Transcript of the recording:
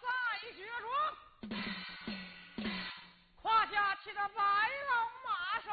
白雪中，胯下骑着白龙